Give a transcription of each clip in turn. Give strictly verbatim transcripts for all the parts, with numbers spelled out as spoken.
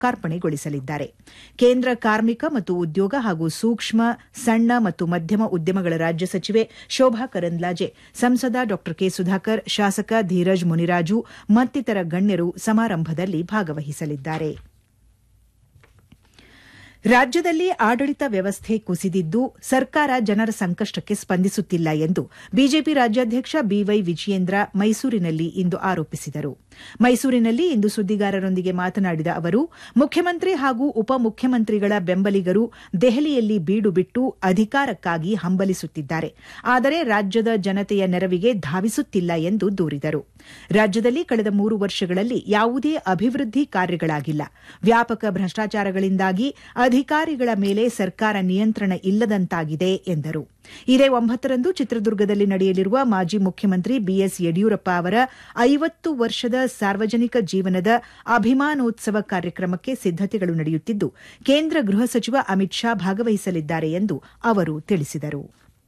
ಲೋಕಾರ್ಪಣೆಗೊಳಿಸಲಿದ್ದಾರೆ. ಕೇಂದ್ರ ಕಾರ್ಮಿಕ ಮತ್ತು ಉದ್ಯೋಗ ಹಾಗೂ ಸೂಕ್ಷ್ಮ ಸಣ್ಣ ಮತ್ತು ಮಧ್ಯಮ ಉದ್ಯಮಗಳ ರಾಜ್ಯ ಸಚಿವೆ ಶೋಭಾ ಕರಂದ್ಲಾಜೆ, ಸಂಸದ ಡಾ ಕೆ ಸುಧಾಕರ್, ಶಾಸಕ ಧೀರಜ್ ಮುನಿರಾಜು ಮತ್ತಿತರ ಗಣ್ಯರು ಸಮಾರಂಭದಲ್ಲಿ ಭಾಗವಹಿಸಲಿದ್ದಾರೆ. ರಾಜ್ಯದಲ್ಲಿ ಆಡಳಿತ ವ್ಯವಸ್ಥೆ ಕುಸಿದಿದ್ದು ಸರ್ಕಾರ ಜನರ ಸಂಕಷ್ಟಕ್ಕೆ ಸ್ಪಂದಿಸುತ್ತಿಲ್ಲ ಎಂದು ಬಿಜೆಪಿ ರಾಜ್ಯಾಧ್ಯಕ್ಷ ಬಿವೈ ವಿಜಯೇಂದ್ರ ಮೈಸೂರಿನಲ್ಲಿ ಇಂದು ಆರೋಪಿಸಿದರು. ಮೈಸೂರಿನಲ್ಲಿ ಇಂದು ಸುದ್ದಿಗಾರರೊಂದಿಗೆ ಮಾತನಾಡಿದ ಅವರು, ಮುಖ್ಯಮಂತ್ರಿ ಹಾಗೂ ಉಪಮುಖ್ಯಮಂತ್ರಿಗಳ ಬೆಂಬಲಿಗರು ದೆಹಲಿಯಲ್ಲಿ ಬೀಡು ಬಿಟ್ಟು ಅಧಿಕಾರಕ್ಕಾಗಿ ಹಂಬಲಿಸುತ್ತಿದ್ದಾರೆ. ಆದರೆ ರಾಜ್ಯದ ಜನತೆಯ ನೆರವಿಗೆ ಧಾವಿಸುತ್ತಿಲ್ಲ ಎಂದು ದೂರಿದರು. ರಾಜ್ಯದಲ್ಲಿ ಕಳೆದ ಮೂರು ವರ್ಷಗಳಲ್ಲಿ ಯಾವುದೇ ಅಭಿವೃದ್ಧಿ ಕಾರ್ಯಗಳಾಗಿಲ್ಲ. ವ್ಯಾಪಕ ಭ್ರಷ್ಟಾಚಾರಗಳಿಂದಾಗಿ ಅಧಿಕಾರಿಗಳ ಮೇಲೆ ಸರ್ಕಾರ ನಿಯಂತ್ರಣ ಇಲ್ಲದಂತಾಗಿದೆ ಎಂದರು. ಇದೇ ಒಂಬತ್ತರಂದು ಚಿತ್ರದುರ್ಗದಲ್ಲಿ ನಡೆಯಲಿರುವ ಮಾಜಿ ಮುಖ್ಯಮಂತ್ರಿ ಬಿಎಸ್ ಯಡಿಯೂರಪ್ಪ ಅವರ ಐವತ್ತು ವರ್ಷದ ಸಾರ್ವಜನಿಕ ಜೀವನದ ಅಭಿಮಾನೋತ್ಸವ ಕಾರ್ಯಕ್ರಮಕ್ಕೆ ಸಿದ್ದತೆಗಳು ನಡೆಯುತ್ತಿದ್ದು, ಕೇಂದ್ರ ಗೃಹ ಸಚಿವ ಅಮಿತ್ ಶಾ ಭಾಗವಹಿಸಲಿದ್ದಾರೆ ಎಂದು ಅವರು ತಿಳಿಸಿದರು.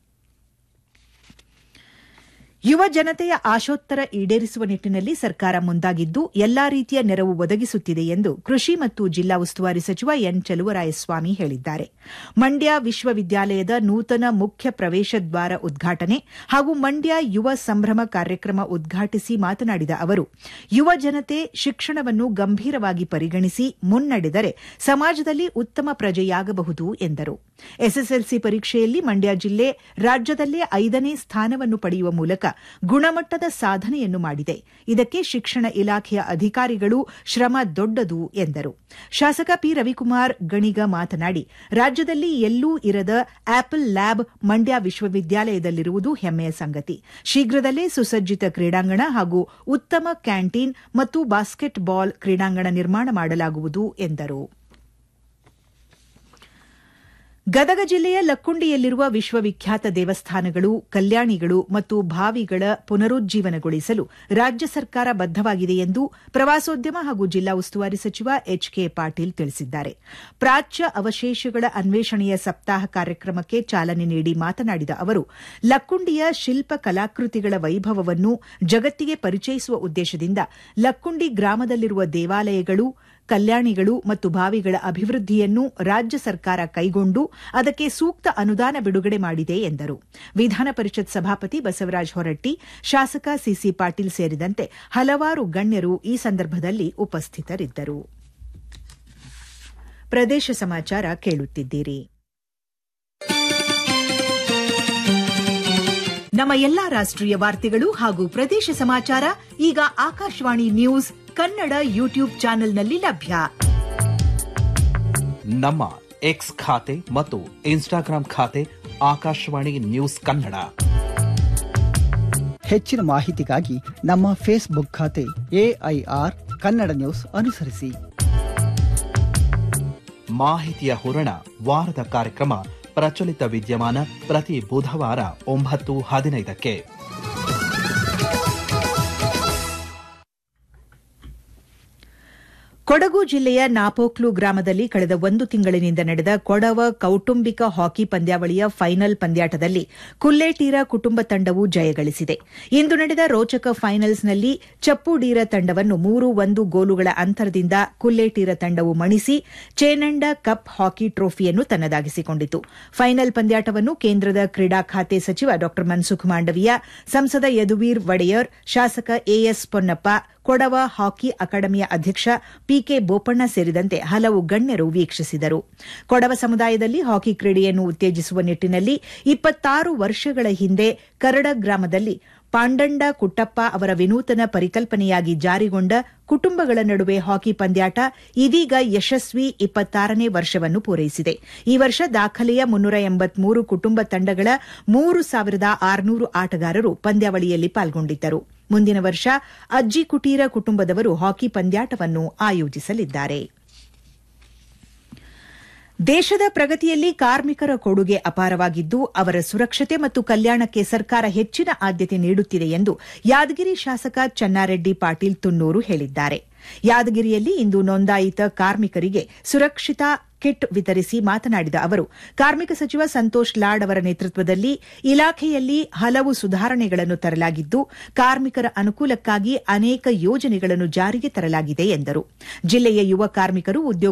ಯುವ ಜನತೆಯ ಆಶೋತ್ತರ ಈಡೇರಿಸುವ ನಿಟ್ಟಿನಲ್ಲಿ ಸರ್ಕಾರ ಮುಂದಾಗಿದ್ದು ಎಲ್ಲಾ ರೀತಿಯ ನೆರವು ಒದಗಿಸುತ್ತಿದೆ ಎಂದು ಕೃಷಿ ಮತ್ತು ಜಿಲ್ಲಾ ಉಸ್ತುವಾರಿ ಸಚಿವ ಎನ್ ಚಲುವರಾಯಸ್ವಾಮಿ ಹೇಳಿದ್ದಾರೆ. ಮಂಡ್ಯ ವಿಶ್ವವಿದ್ಯಾಲಯದ ನೂತನ ಮುಖ್ಯ ಪ್ರವೇಶ ದ್ವಾರ ಉದ್ಘಾಟನೆ ಹಾಗೂ ಮಂಡ್ಯ ಯುವ ಸಂಭ್ರಮ ಕಾರ್ಯಕ್ರಮ ಉದ್ಘಾಟಿಸಿ ಮಾತನಾಡಿದ ಅವರು, ಯುವ ಜನತೆ ಶಿಕ್ಷಣವನ್ನು ಗಂಭೀರವಾಗಿ ಪರಿಗಣಿಸಿ ಮುನ್ನಡೆದರೆ ಸಮಾಜದಲ್ಲಿ ಉತ್ತಮ ಪ್ರಜೆಯಾಗಬಹುದು ಎಂದರು. ಎಸ್ಎಸ್ಎಲ್ಸಿ ಪರೀಕ್ಷೆಯಲ್ಲಿ ಮಂಡ್ಯ ಜಿಲ್ಲೆ ರಾಜ್ಯದಲ್ಲೇ ಐದನೇ ಸ್ಥಾನವನ್ನು ಪಡೆಯುವ ಮೂಲಕ ಗುಣಮಟ್ಟದ ಸಾಧನೆಯನ್ನು ಮಾಡಿದೆ. ಇದಕ್ಕೆ ಶಿಕ್ಷಣ ಇಲಾಖೆಯ ಅಧಿಕಾರಿಗಳು ಶ್ರಮ ದೊಡ್ಡದು ಎಂದರು. ಶಾಸಕ ಪಿ ರವಿಕುಮಾರ್ ಗಣಿಗ ಮಾತನಾಡಿ, ರಾಜ್ಯದಲ್ಲಿ ಎಲ್ಲೂ ಇರದ ಆಪಲ್ ಲ್ಯಾಬ್ ಮಂಡ್ಯ ವಿಶ್ವವಿದ್ಯಾಲಯದಲ್ಲಿರುವುದು ಹೆಮ್ಮೆಯ ಸಂಗತಿ. ಶೀಘ್ರದಲ್ಲೇ ಸುಸಜ್ಜಿತ ಕ್ರೀಡಾಂಗಣ ಹಾಗೂ ಉತ್ತಮ ಕ್ಯಾಂಟೀನ್ ಮತ್ತು ಬಾಸ್ಕೆಟ್ ಬಾಲ್ ಕ್ರೀಡಾಂಗಣ ನಿರ್ಮಾಣ ಮಾಡಲಾಗುವುದು ಎಂದರು. ಗದಗ ಜಿಲ್ಲೆಯ ಲಕ್ಕುಂಡಿಯಲ್ಲಿರುವ ವಿಶ್ವವಿಖ್ಯಾತ ದೇವಸ್ಥಾನಗಳು, ಕಲ್ಯಾಣಿಗಳು ಮತ್ತು ಬಾವಿಗಳ ಪುನರುಜ್ಜೀವನಗೊಳಿಸಲು ರಾಜ್ಯ ಸರ್ಕಾರ ಬದ್ದವಾಗಿದೆ ಎಂದು ಪ್ರವಾಸೋದ್ಯಮ ಹಾಗೂ ಜಿಲ್ಲಾ ಉಸ್ತುವಾರಿ ಸಚಿವ ಎಚ್ ಕೆ ಪಾಟೀಲ್ ತಿಳಿಸಿದ್ದಾರೆ. ಪ್ರಾಚ್ಯ ಅವಶೇಷಗಳ ಅನ್ವೇಷಣೆಯ ಸಪ್ತಾಹ ಕಾರ್ಯಕ್ರಮಕ್ಕೆ ಚಾಲನೆ ನೀಡಿ ಮಾತನಾಡಿದ ಅವರು, ಲಕ್ಕುಂಡಿಯ ಶಿಲ್ಪ ಕಲಾಕೃತಿಗಳ ವೈಭವವನ್ನು ಜಗತ್ತಿಗೆ ಪರಿಚಯಿಸುವ ಉದ್ದೇಶದಿಂದ ಲಕ್ಕುಂಡಿ ಗ್ರಾಮದಲ್ಲಿರುವ ದೇವಾಲಯಗಳು, ಕಲ್ಯಾಣಿಗಳು ಮತ್ತು ಬಾವಿಗಳ ಅಭಿವೃದ್ಧಿಯನ್ನು ರಾಜ್ಯ ಸರ್ಕಾರ ಕೈಗೊಂಡು ಅದಕ್ಕೆ ಸೂಕ್ತ ಅನುದಾನ ಬಿಡುಗಡೆ ಮಾಡಿದೆ ಎಂದರು. ವಿಧಾನ ಪರಿಷತ್ ಸಭಾಪತಿ ಬಸವರಾಜ ಹೊರಟ್ಟಿ, ಶಾಸಕ ಸಿಸಿ ಪಾಟೀಲ್ ಸೇರಿದಂತೆ ಹಲವಾರು ಗಣ್ಯರು ಈ ಸಂದರ್ಭದಲ್ಲಿ ಉಪಸ್ಥಿತರಿದ್ದರು. ಪ್ರದೇಶ ಸಮಾಚಾರ ಕೇಳುತ್ತಿದ್ದೀರಿ. ನಮ್ಮ ಎಲ್ಲಾ ರಾಷ್ಟ್ರೀಯ ವಾರ್ತೆಗಳು ಹಾಗೂ ಪ್ರದೇಶ ಸಮಾಚಾರ ಈಗ ಆಕಾಶವಾಣಿ ನ್ಯೂಸ್ ಕನ್ನಡ ಯೂಟ್ಯೂಬ್ ಚಾನೆಲ್ನಲ್ಲಿ ಲಭ್ಯ. ನಮ್ಮ ಎಕ್ಸ್ ಖಾತೆ ಮತ್ತು ಇನ್ಸ್ಟಾಗ್ರಾಂ ಖಾತೆ ಆಕಾಶವಾಣಿ ನ್ಯೂಸ್ ಕನ್ನಡ. ಹೆಚ್ಚಿನ ಮಾಹಿತಿಗಾಗಿ ನಮ್ಮ ಫೇಸ್ಬುಕ್ ಖಾತೆ ಎಐಆರ್ ಕನ್ನಡ ನ್ಯೂಸ್ ಅನುಸರಿಸಿ. ಮಾಹಿತಿಯ ಹೂರಣ ವಾರದ ಕಾರ್ಯಕ್ರಮ ಪ್ರಚಲಿತ ವಿದ್ಯಮಾನ ಪ್ರತಿ ಬುಧವಾರ ಒಂಬತ್ತು ಹದಿನೈದಕ್ಕೆ. ಕೊಡಗು ಜಿಲ್ಲೆಯ ನಾಪೋಕ್ಲು ಗ್ರಾಮದಲ್ಲಿ ಕಳೆದ ಒಂದು ತಿಂಗಳಿನಿಂದ ನಡೆದ ಕೊಡವ ಕೌಟುಂಬಿಕ ಹಾಕಿ ಪಂದ್ಯಾವಳಿಯ ಫೈನಲ್ ಪಂದ್ಯಾಟದಲ್ಲಿ ಕುಲ್ಲೇಟೀರ ಕುಟುಂಬ ತಂಡವು ಜಯಗಳಿಸಿದೆ. ಇಂದು ನಡೆದ ರೋಚಕ ಫೈನಲ್ಸ್ನಲ್ಲಿ ಚಪ್ಪುಡೀರ ತಂಡವನ್ನು ಮೂರು ಒಂದು ಗೋಲುಗಳ ಅಂತರದಿಂದ ಕುಲ್ಲೇಟೀರ ತಂಡವು ಮಣಿಸಿ ಚೇನಂಡ ಕಪ್ ಹಾಕಿ ಟ್ರೋಫಿಯನ್ನು ತನ್ನದಾಗಿಸಿಕೊಂಡಿತು. ಫೈನಲ್ ಪಂದ್ಯಾಟವನ್ನು ಕೇಂದ್ರದ ಕ್ರೀಡಾ ಖಾತೆ ಸಚಿವ ಡಾ ಮನ್ಸುಖ್ ಮಾಂಡವಿಯಾ, ಸಂಸದ ಯದುವೀರ್ ಒಡೆಯರ್, ಶಾಸಕ ಎಎಸ್ ಪೊನ್ನಪ್ಪ, ಕೊಡವ ಹಾಕಿ ಅಕಾಡೆಮಿಯ ಅಧ್ಯಕ್ಷ ಪಿಕೆ ಬೋಪಣ್ಣ ಸೇರಿದಂತೆ ಹಲವು ಗಣ್ಯರು ವೀಕ್ಷಿಸಿದರು. ಕೊಡವ ಸಮುದಾಯದಲ್ಲಿ ಹಾಕಿ ಕ್ರೀಡೆಯನ್ನು ಉತ್ತೇಜಿಸುವ ನಿಟ್ಟಿನಲ್ಲಿ ಇಪ್ಪತ್ತಾರು ವರ್ಷಗಳ ಹಿಂದೆ ಕರಡ ಗ್ರಾಮದಲ್ಲಿ ಪಾಂಡಂಡ ಕುಟ್ಟಪ್ಪ ಅವರ ವಿನೂತನ ಪರಿಕಲ್ಪನೆಯಾಗಿ ಜಾರಿಗೊಂಡ ಕುಟುಂಬಗಳ ನಡುವೆ ಹಾಕಿ ಪಂದ್ಯಾಟ ಇದೀಗ ಯಶಸ್ವಿ ಇಪ್ಪತ್ತಾರನೇ ವರ್ಷವನ್ನು ಪೂರೈಸಿದೆ. ಈ ವರ್ಷ ದಾಖಲೆಯ ಮುನ್ನೂರ ಎಂಬತ್ಮೂರು ಕುಟುಂಬ ತಂಡಗಳ ಮೂರು ಸಾವಿರದ ಆರುನೂರು ಆಟಗಾರರು ಪಂದ್ಯಾವಳಿಯಲ್ಲಿ ಪಾಲ್ಗೊಂಡಿದ್ದರು. ಮುಂದಿನ ವರ್ಷ ಅಜ್ಜಿ ಕುಟೀರ ಕುಟುಂಬದವರು ಹಾಕಿ ಪಂದ್ಯಾಟವನ್ನು ಆಯೋಜಿಸಲಿದ್ದಾರೆ. ದೇಶದ ಪ್ರಗತಿಯಲ್ಲಿ ಕಾರ್ಮಿಕರ ಕೊಡುಗೆ ಅಪಾರವಾಗಿದ್ದು ಅವರ ಸುರಕ್ಷತೆ ಮತ್ತು ಕಲ್ಯಾಣಕ್ಕೆ ಸರ್ಕಾರ ಹೆಚ್ಚಿನ ಆದ್ಯತೆ ನೀಡುತ್ತಿದೆ ಎಂದು ಯಾದಗಿರಿ ಶಾಸಕ ಚನ್ನಾರೆಡ್ಡಿ ಪಾಟೀಲ್ ತುನ್ನೂರು ಹೇಳಿದ್ದಾರೆ. ಯಾದಗಿರಿಯಲ್ಲಿ ಇಂದು ನೋಂದಾಯಿತ ಕಾರ್ಮಿಕರಿಗೆ ಸುರಕ್ಷಿತ ಕಿಟ್ ವಿತರಿಸಿ ಮಾತನಾಡಿದ ಅವರು ಕಾರ್ಮಿಕ ಸಚಿವ ಸಂತೋಷ್ ಲಾಡ್ ಅವರ ನೇತೃತ್ವದಲ್ಲಿ ಇಲಾಖೆಯಲ್ಲಿ ಹಲವು ಸುಧಾರಣೆಗಳನ್ನು ತರಲಾಗಿದ್ದು ಕಾರ್ಮಿಕರ ಅನುಕೂಲಕ್ಕಾಗಿ ಅನೇಕ ಯೋಜನೆಗಳನ್ನು ಜಾರಿಗೆ ತರಲಾಗಿದೆ ಎಂದರು. ಜಿಲ್ಲೆಯ ಯುವ ಕಾರ್ಮಿಕರು ಉದ್ಯೋಗ